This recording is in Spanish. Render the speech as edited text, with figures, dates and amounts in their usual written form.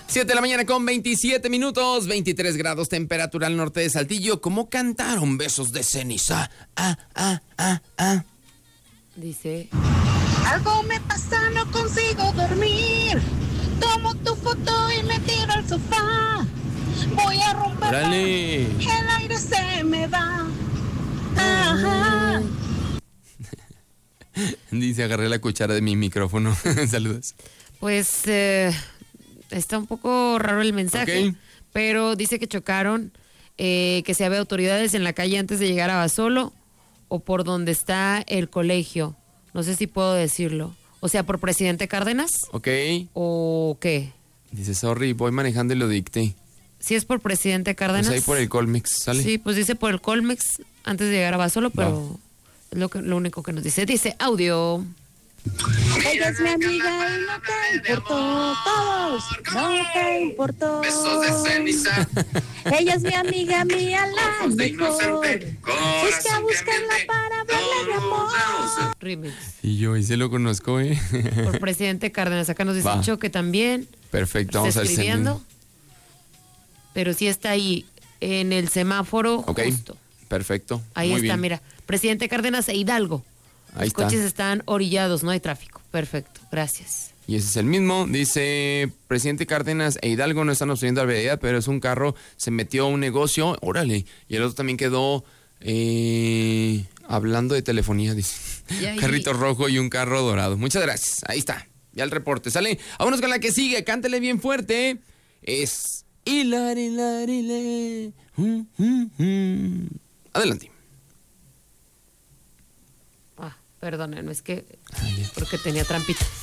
7 de la mañana con 27 minutos, 23 grados temperatura al norte de Saltillo. ¿Cómo cantaron Besos de Ceniza? Dice: algo me pasa, no consigo dormir. Tomo tu foto y me tiro al sofá. Voy a romper. ¡Órale! El aire se me va. Ajá. Dice, agarré la cuchara de mi micrófono. Saludos. Pues está un poco raro el mensaje, Ok. pero dice que chocaron, que se había autoridades en la calle antes de llegar a Basolo o por donde está el colegio. No sé si puedo decirlo. O sea, por Presidente Cárdenas Ok. o qué. Dice, sorry, voy manejando y lo dicté. Si es por Presidente Cárdenas. Pues ahí por el Colmex, ¿sale? Sí, pues dice por el Colmex antes de llegar a Basolo, pero es lo único que nos dice. Dice audio. Ella es mi amiga y no te importó. Todos, no te importó. Besos de ceniza. Ella es mi amiga mía, la Ojos de mejor. inocente, Busca, corazón que búscala miente. para hablarle de amor. Remix. Y yo ahí se lo conozco, Por Presidente Cárdenas. Acá nos dice Va. Choque también. Perfecto, Está vamos a ver si es el escribiendo. mismo. Pero sí está ahí, en el semáforo Ok, justo. perfecto. Ahí Muy está, bien. mira. Presidente Cárdenas e Hidalgo. Ahí Los está. coches están orillados, no hay tráfico. Perfecto, gracias. Y ese es el mismo. Dice, Presidente Cárdenas e Hidalgo no están obstruyendo la vialidad, pero es un carro, se metió a un negocio, órale. Y el otro también quedó hablando de telefonía, dice. Y ahí- Carrito rojo y un carro dorado. Muchas gracias. Ahí está. Ya el reporte. Sale. Vámonos con la que sigue. Cántale bien fuerte. Es Hilare, hilare, hilare. Adelante. Perdónenme, es que porque tenía trampita.